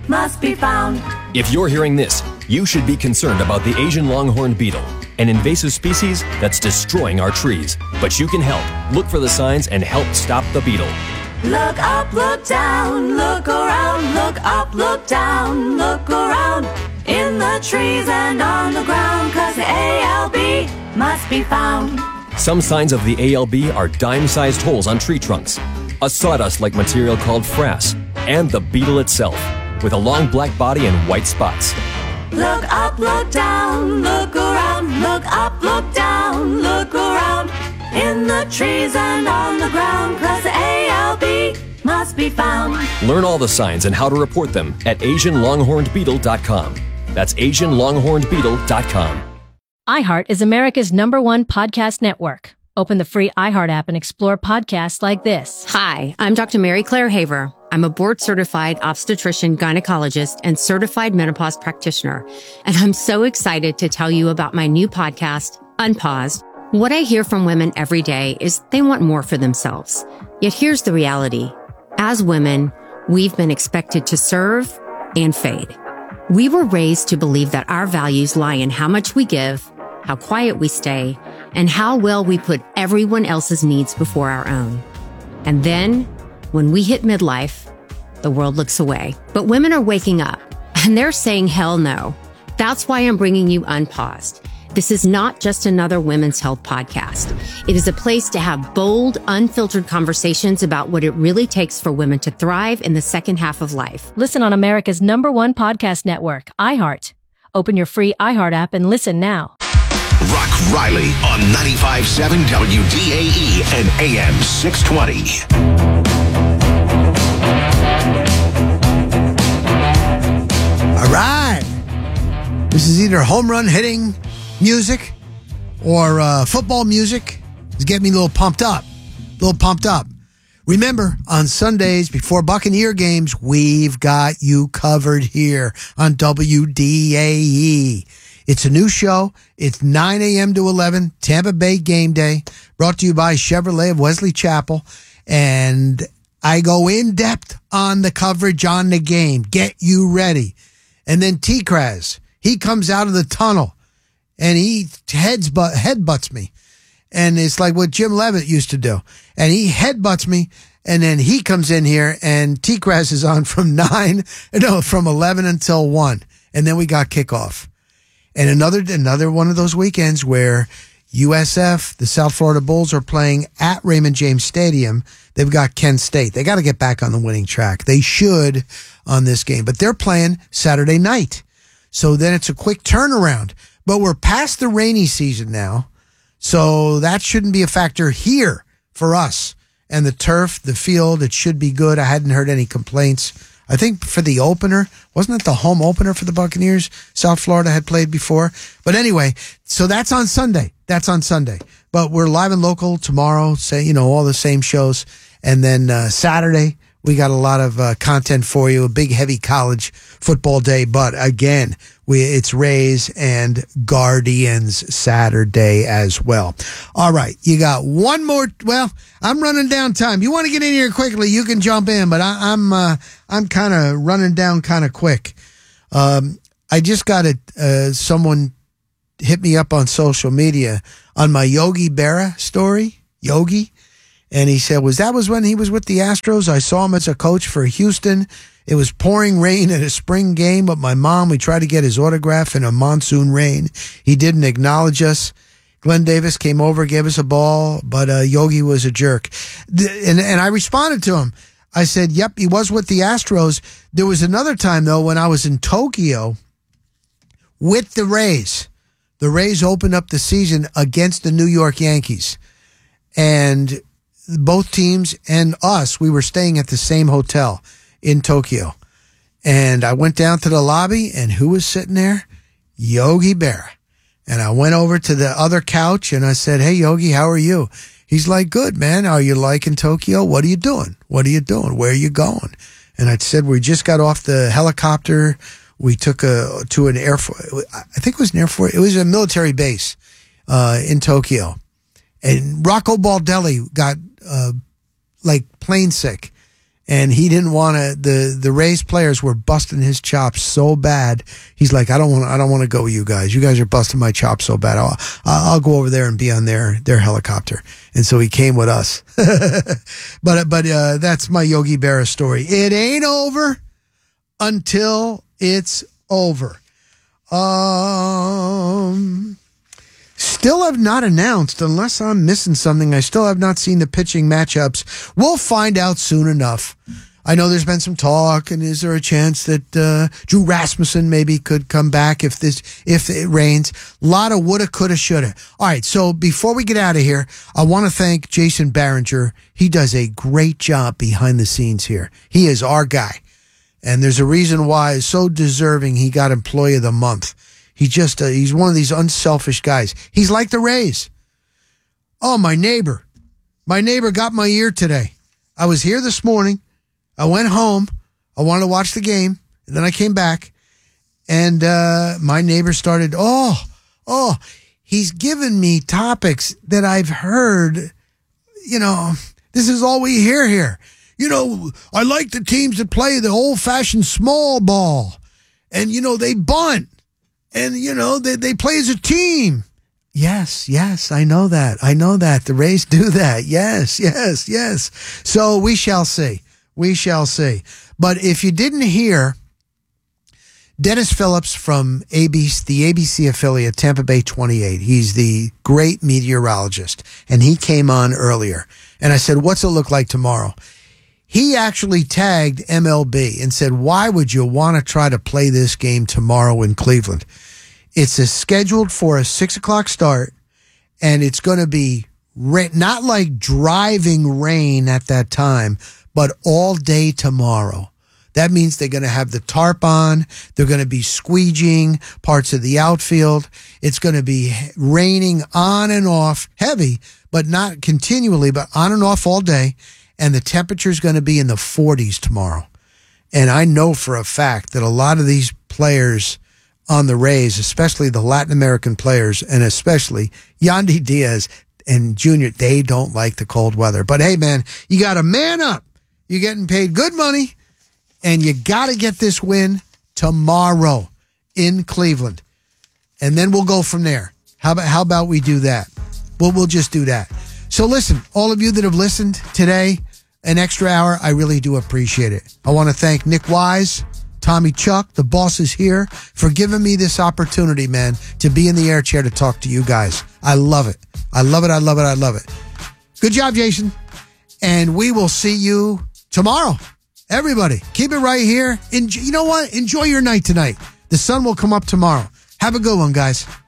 must be found. If you're hearing this, you should be concerned about the Asian longhorn beetle, an invasive species that's destroying our trees. But you can help. Look for the signs and help stop the beetle. Look up, look down, look around, look up, look down, look around, in the trees and on the ground, 'cause the ALB must be found. Some signs of the ALB are dime-sized holes on tree trunks, a sawdust-like material called frass, and the beetle itself, with a long black body and white spots. Look up, look down, look around, look up, look down, look around, in the trees and on the ground, 'cause the ALB must be found. Learn all the signs and how to report them at AsianLonghornedBeetle.com. That's AsianLonghornedBeetle.com. iHeart is America's #1 podcast network. Open the free iHeart app and explore podcasts like this. Hi, I'm Dr. Mary Claire Haver. I'm a board-certified obstetrician, gynecologist, and certified menopause practitioner. And I'm so excited to tell you about my new podcast, Unpaused. What I hear from women every day is they want more for themselves. Yet here's the reality. As women, we've been expected to serve and fade. We were raised to believe that our values lie in how much we give, how quiet we stay, and how well we put everyone else's needs before our own. And then, when we hit midlife, the world looks away. But women are waking up, and they're saying hell no. That's why I'm bringing you Unpaused. This is not just another women's health podcast. It is a place to have bold, unfiltered conversations about what it really takes for women to thrive in the second half of life. Listen on America's #1 podcast network, iHeart. Open your free iHeart app and listen now. Rock Riley on 95.7 WDAE and AM 620. All right. This is either home run hitting music or football music. It's getting me a little pumped up. Remember, on Sundays before Buccaneer games, we've got you covered here on WDAE. It's a new show. It's 9 a.m. to 11, Tampa Bay Game Day, brought to you by Chevrolet of Wesley Chapel. And I go in depth on the coverage on the game. Get you ready. And then T-Kraz, he comes out of the tunnel and he headbutts me. And it's like what Jim Levitt used to do. And he headbutts me, and then he comes in here, and T-Kraz is on from 11 until 1. And then we got kickoff. And another one of those weekends where USF, the South Florida Bulls, are playing at Raymond James Stadium. They've got Kent State. They got to get back on the winning track. They should on this game. But they're playing Saturday night. So then it's a quick turnaround. But we're past the rainy season now. So that shouldn't be a factor here for us. And the turf, the field, it should be good. I hadn't heard any complaints. I think for the opener, wasn't it the home opener for the Buccaneers? South Florida had played before. But anyway, so that's on Sunday. But we're live and local tomorrow, all the same shows. And then Saturday, we got a lot of content for you, a big, heavy college football day. But again, it's Rays and Guardians Saturday as well. All right, you got one more. Well, I'm running down time. You want to get in here quickly, you can jump in, but I'm kind of running down kind of quick. I just got someone hit me up on social media on my Yogi Berra story, Yogi. And he said, was when he was with the Astros? I saw him as a coach for Houston. It was pouring rain at a spring game, but my mom, we tried to get his autograph in a monsoon rain. He didn't acknowledge us. Glenn Davis came over, gave us a ball, but Yogi was a jerk. And I responded to him. I said, yep, he was with the Astros. There was another time, though, when I was in Tokyo with the Rays. The Rays opened up the season against the New York Yankees. And both teams and us, we were staying at the same hotel in Tokyo. And I went down to the lobby, and who was sitting there? Yogi Berra. And I went over to the other couch, and I said, hey, Yogi, how are you? He's like, good, man. Are you liking Tokyo? What are you doing? Where are you going? And I said, we just got off the helicopter. We took to an Air Force. I think it was an Air Force. It was a military base in Tokyo. And Rocco Baldelli got plane sick. And he didn't want to, the Rays players were busting his chops so bad. He's like, I don't want to go with you guys. You guys are busting my chops so bad. I'll go over there and be on their helicopter. And so he came with us. But that's my Yogi Berra story. It ain't over until it's over. Still have not announced, unless I'm missing something. I still have not seen the pitching matchups. We'll find out soon enough. I know there's been some talk, and is there a chance that Drew Rasmussen maybe could come back if it rains? A lot of woulda, coulda, shoulda. All right, so before we get out of here, I want to thank Jason Barringer. He does a great job behind the scenes here. He is our guy, and there's a reason why it's so deserving he got Employee of the Month. He's one of these unselfish guys. He's like the Rays. Oh, my neighbor got my ear today. I was here this morning. I went home. I wanted to watch the game. And then I came back, and my neighbor started, he's given me topics that I've heard. You know, this is all we hear here. You know, I like the teams that play the old-fashioned small ball. And, you know, they bunt. And, you know, they play as a team. Yes, I know that. The Rays do that. Yes. So we shall see. But if you didn't hear, Dennis Phillips from the ABC affiliate, Tampa Bay 28, he's the great meteorologist, and he came on earlier. And I said, what's it look like tomorrow? He actually tagged MLB and said, why would you want to try to play this game tomorrow in Cleveland? It's scheduled for a 6:00 start, and it's going to be not like driving rain at that time, but all day tomorrow. That means they're going to have the tarp on. They're going to be squeegeeing parts of the outfield. It's going to be raining on and off, heavy, but not continually, but on and off all day. And the temperature is going to be in the 40s tomorrow. And I know for a fact that a lot of these players on the Rays, especially the Latin American players, and especially Yandy Diaz and Junior, they don't like the cold weather. But hey, man, you got to man up. You're getting paid good money, and you got to get this win tomorrow in Cleveland. And then we'll go from there. How about we do that? We'll just do that. So listen, all of you that have listened today, an extra hour, I really do appreciate it. I want to thank Nick Wise, Tommy Chuck, the boss is here, for giving me this opportunity, man, to be in the air chair to talk to you guys. I love it. I love it. Good job, Jason. And we will see you tomorrow. Everybody, keep it right here. You know what? Enjoy your night tonight. The sun will come up tomorrow. Have a good one, guys.